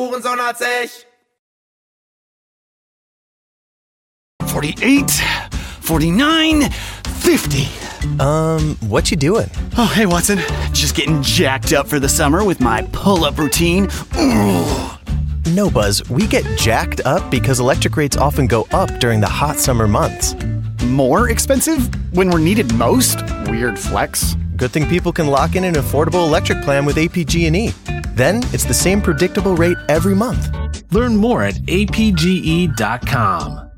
Hurensohn hat sich. 48, 49, 50. What you doing? Oh, hey, Watson. Just getting jacked up for the summer with my pull-up routine. Ooh. No, Buzz, we get jacked up because electric rates often go up during the hot summer months. More expensive when we're needed most? Weird flex. Good thing people can lock in an affordable electric plan with APG&E. Then it's the same predictable rate every month. Learn more at apge.com.